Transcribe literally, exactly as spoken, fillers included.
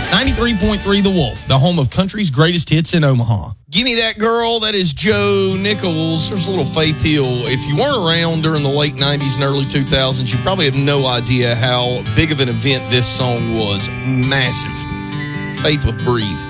ninety-three point three The Wolf, the home of country's greatest hits in Omaha. Gimme That Girl, that is Joe Nichols. There's a little Faith Hill. If you weren't around during the late nineties and early two thousands, you probably have no idea how big of an event this song was. Massive. Faith with Breathe.